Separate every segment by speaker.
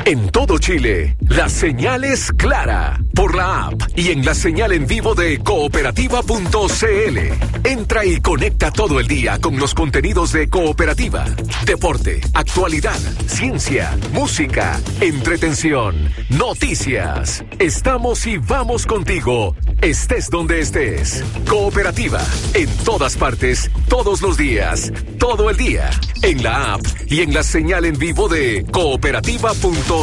Speaker 1: En todo Chile, la señal es clara por la app y en la señal en vivo de cooperativa.cl. Entra y conecta todo el día con los contenidos de Cooperativa. Deporte, actualidad, ciencia, música, entretención, noticias. Estamos y vamos contigo, estés donde estés. Cooperativa, en todas partes, todos los días, todo el día. En la app y en la señal en vivo de cooperativa.cl.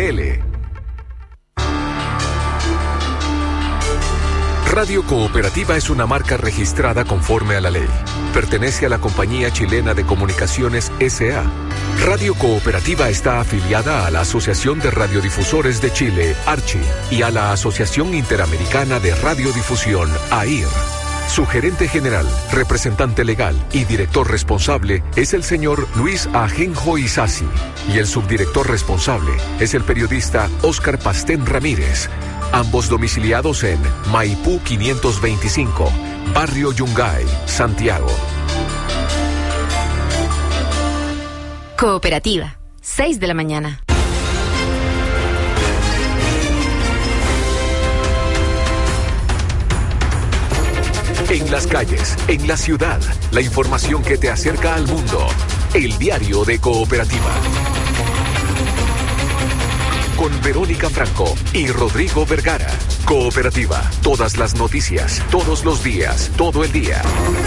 Speaker 1: Radio Cooperativa es una marca registrada conforme a la ley. Pertenece a la Compañía Chilena de Comunicaciones S.A. Radio Cooperativa está afiliada a la Asociación de Radiodifusores de Chile, ARCHI, y a la Asociación Interamericana de Radiodifusión, AIR. Su gerente general, representante legal y director responsable es el señor Luis Ajenjo Isasi, y el subdirector responsable es el periodista Óscar Pastén Ramírez, ambos domiciliados en Maipú 525, Barrio Yungay, Santiago.
Speaker 2: Cooperativa, 6 de la mañana.
Speaker 1: En las calles, en la ciudad, la información que te acerca al mundo. El diario de Cooperativa. Con Verónica Franco y Rodrigo Vergara. Cooperativa, todas las noticias, todos los días, todo el día.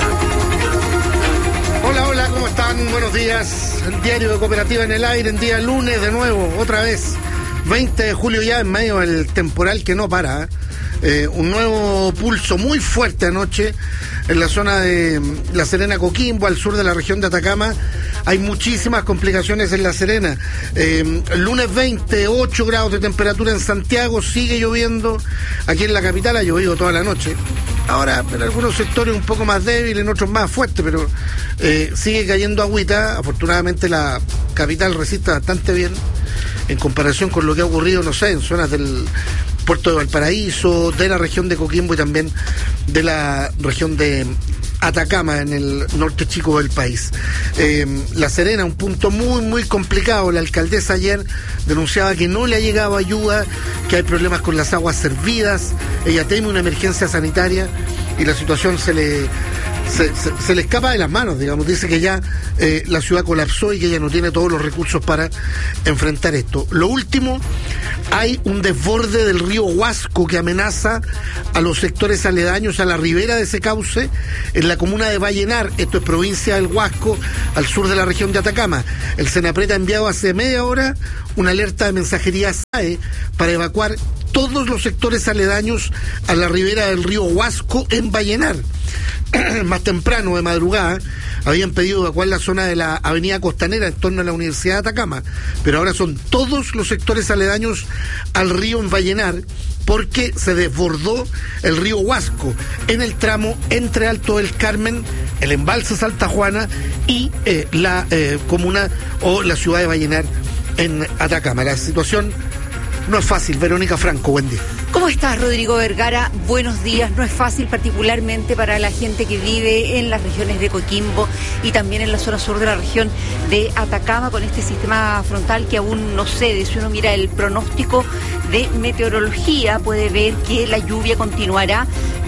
Speaker 3: Hola, ¿cómo están? Buenos días. El diario de Cooperativa en el aire, en día lunes de nuevo, otra vez. 20 de julio ya en medio del temporal que no para, un nuevo pulso muy fuerte anoche en la zona de La Serena, Coquimbo, al sur de la región de Atacama. Hay muchísimas complicaciones en La Serena. El lunes 28 grados de temperatura en Santiago, sigue lloviendo. Aquí en la capital ha llovido toda la noche. Ahora en algunos sectores un poco más débil, en otros más fuerte, pero sigue cayendo agüita. Afortunadamente la capital resiste bastante bien en comparación con lo que ha ocurrido, no sé, en zonas del puerto de Valparaíso, de la región de Coquimbo y también de la región de Atacama, en el norte chico del país. La Serena, un punto muy, muy complicado. La alcaldesa ayer denunciaba que no le ha llegado ayuda, que hay problemas con las aguas servidas. Ella teme una emergencia sanitaria y la situación se le escapa de las manos, digamos. Dice que ya la ciudad colapsó y que ella no tiene todos los recursos para enfrentar esto. Lo último, hay un desborde del río Huasco que amenaza a los sectores aledaños a la ribera de ese cauce en la comuna de Vallenar. Esto es provincia del Huasco, al sur de la región de Atacama. El Senapred ha enviado hace media hora una alerta de mensajería SAE para evacuar todos los sectores aledaños a la ribera del río Huasco en Vallenar. Más temprano, de madrugada, habían pedido evacuar la zona de la avenida Costanera en torno a la Universidad de Atacama, pero ahora son todos los sectores aledaños al río en Vallenar, porque se desbordó el río Huasco en el tramo entre Alto del Carmen, el embalse Salta Juana y la comuna o la ciudad de Vallenar en Atacama. La situación no es fácil. Verónica Franco, buen día.
Speaker 4: ¿Cómo estás, Rodrigo Vergara? Buenos días. No es fácil, particularmente para la gente que vive en las regiones de Coquimbo y también en la zona sur de la región de Atacama, con este sistema frontal que aún no cede. Si uno mira el pronóstico de meteorología, puede ver que la lluvia continuará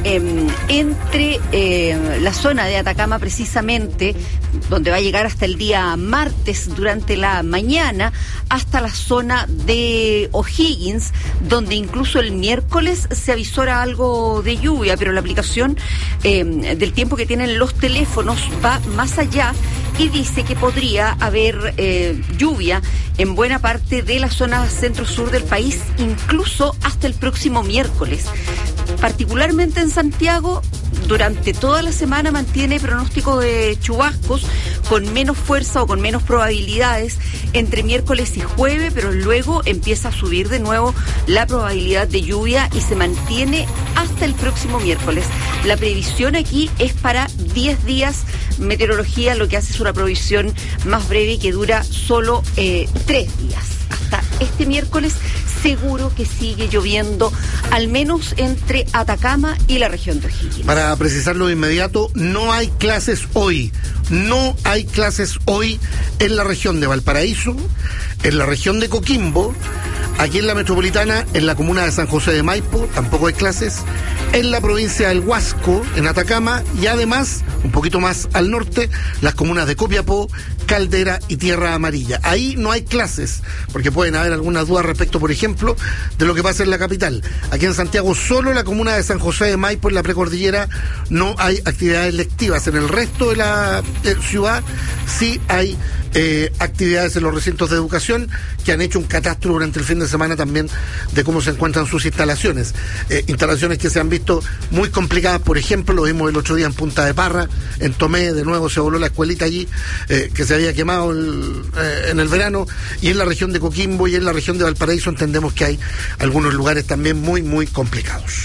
Speaker 4: entre la zona de Atacama, precisamente, donde va a llegar hasta el día martes durante la mañana, hasta la zona de O'Higgins, donde incluso el miércoles se avisora algo de lluvia, pero la aplicación del tiempo que tienen los teléfonos va más allá y dice que podría haber lluvia en buena parte de la zona centro-sur del país, incluso hasta el próximo miércoles. Particularmente en Santiago, durante toda la semana mantiene pronóstico de chubascos con menos fuerza o con menos probabilidades entre miércoles y jueves, pero luego empieza a subir de nuevo la probabilidad de lluvia y se mantiene hasta el próximo miércoles. La previsión aquí es para 10 días. Meteorología lo que hace es una provisión más breve que dura solo 3 días, hasta este miércoles seguro que sigue lloviendo, al menos entre Atacama y la región de O'Higgins.
Speaker 3: Para precisarlo de inmediato, no hay clases hoy. No hay clases hoy en la región de Valparaíso, en la región de Coquimbo, aquí en la metropolitana, en la comuna de San José de Maipo, tampoco hay clases, en la provincia del Huasco, en Atacama, y además, un poquito más al norte, las comunas de Copiapó, Caldera y Tierra Amarilla. Ahí no hay clases, porque pueden haber algunas dudas respecto, por ejemplo, de lo que pasa en la capital. Aquí en Santiago, solo la comuna de San José de Maipo, en la precordillera, no hay actividades lectivas. En el resto de la ciudad sí hay actividades en los recintos de educación que han hecho un catastro durante el fin de semana también de cómo se encuentran sus instalaciones. Instalaciones que se han visto muy complicadas, por ejemplo, lo vimos el otro día en Punta de Parra, en Tomé, de nuevo se voló la escuelita allí, que se había quemado en el verano, y en la región de Coquimbo y en la región de Valparaíso entendemos que hay algunos lugares también muy, muy complicados.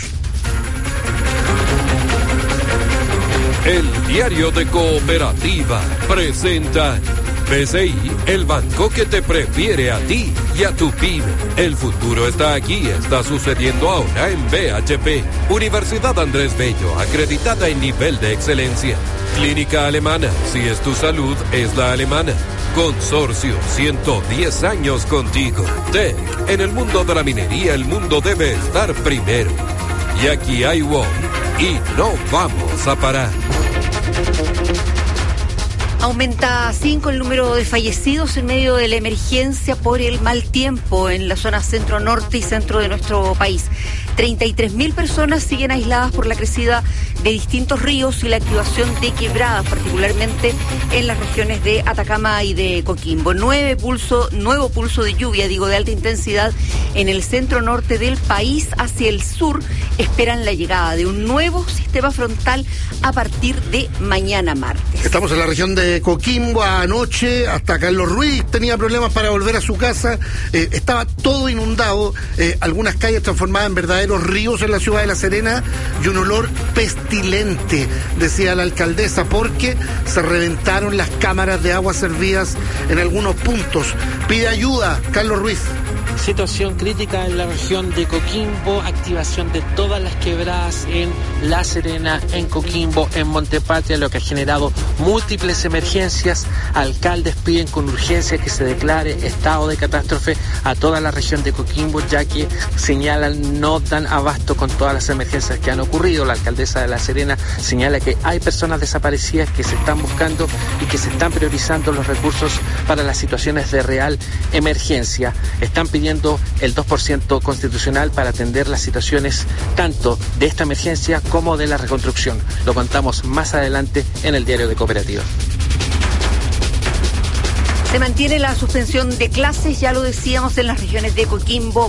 Speaker 5: El Diario de Cooperativa presenta BCI, el banco que te prefiere a ti y a tu pyme. El futuro está aquí, está sucediendo ahora en BHP. Universidad Andrés Bello, acreditada en nivel de excelencia. Clínica Alemana, si es tu salud, es la alemana. Consorcio, 110 años contigo. TEC, en el mundo de la minería el mundo debe estar primero. Y aquí hay WOM y no vamos a parar.
Speaker 4: Aumenta 5 el número de fallecidos en medio de la emergencia por el mal tiempo en la zona centro-norte y centro de nuestro país. 33.000 personas siguen aisladas por la crecida de distintos ríos y la activación de quebradas, particularmente en las regiones de Atacama y de Coquimbo. Nuevo pulso de lluvia, de alta intensidad en el centro-norte del país. Hacia el sur esperan la llegada de un nuevo sistema frontal a partir de mañana martes.
Speaker 3: Estamos en la región de Coquimbo. Anoche hasta Carlos Ruiz tenía problemas para volver a su casa. Estaba todo inundado, algunas calles transformadas en verdaderos ríos en la ciudad de La Serena, y un olor pestilente, decía la alcaldesa, porque se reventaron las cámaras de agua servidas en algunos puntos. Pide ayuda, Carlos Ruiz.
Speaker 6: Situación crítica en la región de Coquimbo, activación de todas las quebradas en La Serena, en Coquimbo, en Montepatria, lo que ha generado múltiples emergencias. Alcaldes piden con urgencia que se declare estado de catástrofe a toda la región de Coquimbo, ya que señalan no dan abasto con todas las emergencias que han ocurrido. La alcaldesa de La Serena señala que hay personas desaparecidas que se están buscando y que se están priorizando los recursos para las situaciones de real emergencia. Están pidiendo el 2% constitucional para atender las situaciones tanto de esta emergencia como de la reconstrucción. Lo contamos más adelante en el Diario de Cooperativa.
Speaker 4: Se mantiene la suspensión de clases, ya lo decíamos, en las regiones de Coquimbo,